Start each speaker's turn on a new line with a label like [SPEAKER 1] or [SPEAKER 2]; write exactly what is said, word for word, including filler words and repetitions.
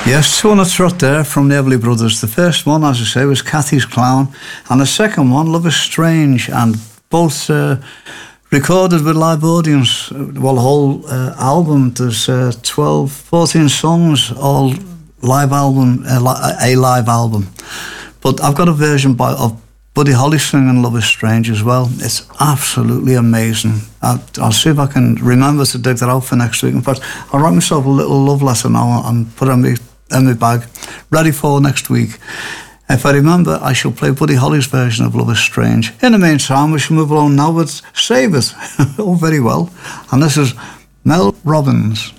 [SPEAKER 1] Yes, two on a trot there from the Everly Brothers. The first one, as I say, was Cathy's Clown, and the second one, Love is Strange, and both uh, recorded with live audience. Well, the whole uh, album, there's uh, twelve, fourteen songs, all live album, uh, li- a live album. But I've got a version by, of Buddy Holly singing Love is Strange as well. It's absolutely amazing. I'll, I'll see if I can remember to dig that out for next week. In fact, I'll write myself a little love letter now and put it in my, in my bag, ready for next week. If I remember, I shall play Buddy Holly's version of Love is Strange. In the meantime, we shall move along now with Save It. Oh, very well. And this is Mel Robbins.